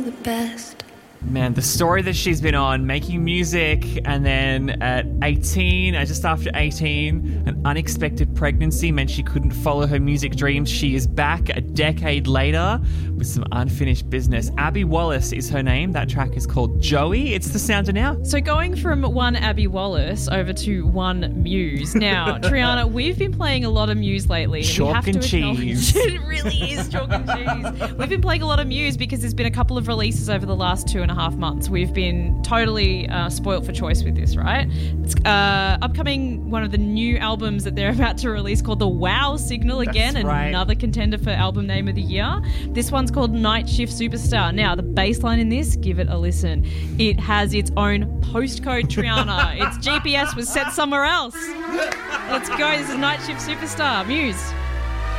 the best. Man, the story that she's been on, making music, and then at 18, just after 18, an unexpected pregnancy meant she couldn't follow her music dreams. She is back a decade later with some unfinished business. Abby Wallace is her name. That track is called Joey. It's the Sounder Now. So going from one Abby Wallace over to one Muse. Now, Triana, we've been playing a lot of Muse lately. Chalk and cheese. It really is chalk and cheese. We've been playing a lot of Muse because there's been a couple of releases over the last 2.5 months. We've been totally spoilt for choice with this, right? It's upcoming one of the new albums that they're about to release called The Wow Signal again. That's right. Another contender for album name of the year. This one's called Night Shift Superstar. Now, the bass line in this, give it a listen. It has its own postcode, Triana. Its GPS was set somewhere else. Let's go. This is Night Shift Superstar. Muse.